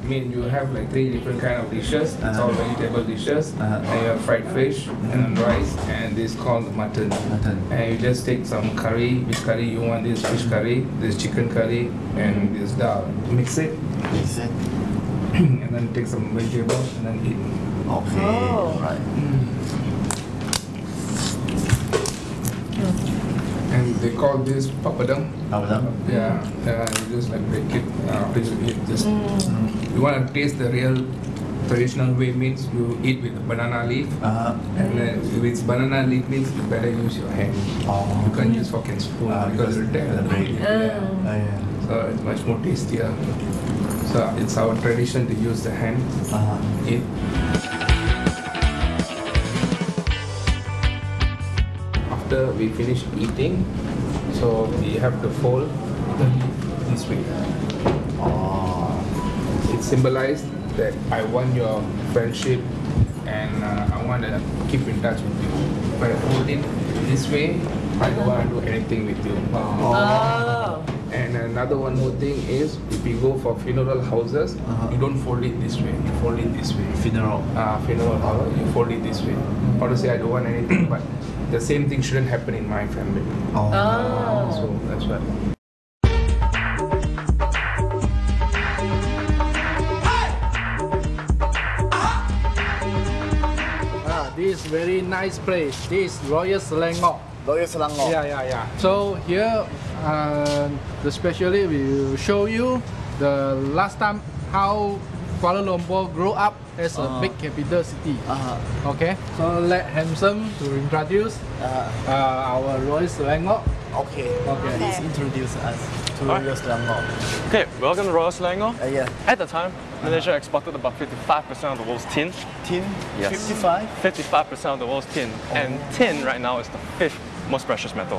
I mean, you have like 3 different kind of dishes. It's all vegetable dishes. And you have fried fish and rice, and this is called mutton. And you just take some curry. Which curry you want? This fish curry, this chicken curry, and this dal. Mix it. And then take some vegetables and then eat. Okay, right. And they call this papadum. Yeah. You just like break it after you eat. Just you want to taste the real traditional way, means you eat with banana leaf. And then if it's banana leaf, means you better use your hand. You can't use fork and spoon because it'll tear the bread. So it's much more tastier. So it's our tradition to use the hand. Eat. After we finish eating, so we have to fold the leaf this way. It symbolizes that I want your friendship and I want to keep in touch with you. If I hold it this way, I don't want to do anything with you. And another one more thing is, if you go for funeral houses, you don't fold it this way, you fold it this way. Funeral house, you fold it this way. How to say I don't want anything, but the same thing shouldn't happen in my family. So that's why. This is very nice place. This is Royal Selangor. Royal Selangor. Yeah. So here, the specialist will show you the last time how Kuala Lumpur grew up as a big capital city. Okay. So let Handsome to introduce our Royal Selangor. Okay. Please introduce us to Royal Selangor. Okay, welcome to Royal Selangor. Yeah. At the time, Malaysia exported about 55% of the world's tin. Tin? Yes. 55? 55% of the world's tin. And tin right now is the 5th most precious metal.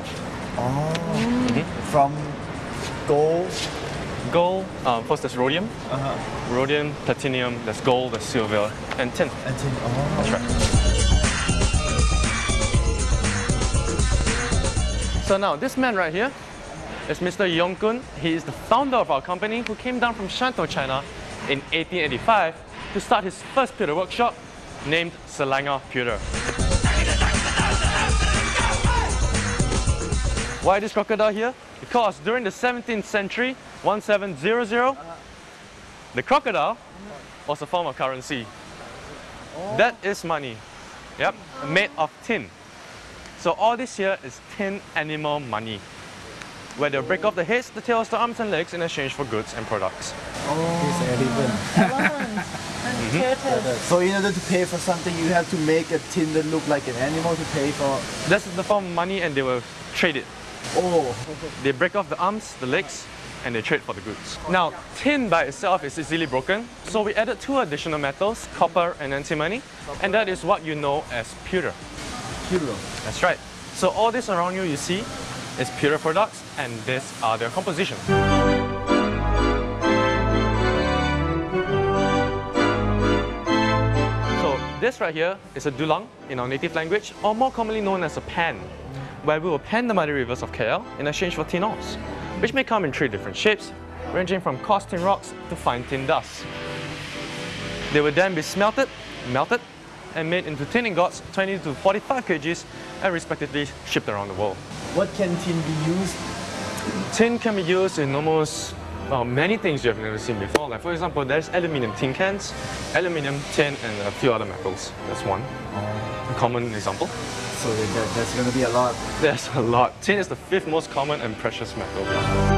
From gold? Gold, first there's rhodium. Rhodium, platinum, there's gold, there's silver, and tin. That's right. So now, this man right here is Mr. Yong Kun. He is the founder of our company who came down from Shantou, China in 1885 to start his first pewter workshop named Selangor Pewter. Why this crocodile here? Because during the 17th century, 1700, the crocodile was a form of currency. That is money. Yep, made of tin. So all this here is tin animal money, where they'll break off the heads, the tails, the arms and legs in exchange for goods and products. So in order to pay for something, you have to make a tin that look like an animal to pay for. That's the form of money, and they will trade it. They break off the arms, the legs, and they trade for the goods. Now, tin by itself is easily broken, so we added 2 additional metals, copper and antimony, and that is what you know as pewter. Pewter? That's right. So all this around you see is pewter products, and these are their composition. So this right here is a dulang in our native language, or more commonly known as a pan, where we will pan the muddy rivers of KL in exchange for tin ores, which may come in 3 different shapes, ranging from coarse tin rocks to fine tin dust. They will then be smelted, melted, and made into tin ingots 20 to 45 kgs and respectively shipped around the world. What can tin be used? Tin can be used in almost many things you have never seen before. Like for example, there's aluminium tin cans, aluminium, tin, and a few other metals. That's one common example. So there's going to be a lot. There's a lot. Tin is the 5th most common and precious metal.